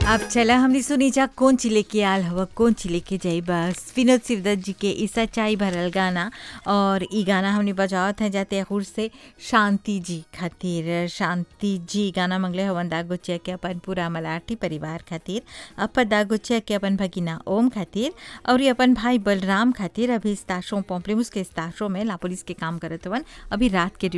अब चला हमने सुनी जा कौन ची लेके आल हवा कौन ची लेके जाई बस विनोद शिवदत्त जी के ई सच्चाई भरल गाना। और ई गाना हमने बजावत हैं जाते हुर से शांति जी खातिर। शांति जी गाना मंगले हवन दागोचिया के अपन पूरा मलाठी परिवार खातिर, अपन दागोचिया के अपन भगिना ओम खातिर और ये अपन भाई बलराम खातिर। अभी स्ताशों पोम्पलेमुस के स्ताशों में ला पुलिस के काम करत हवन, अभी रात के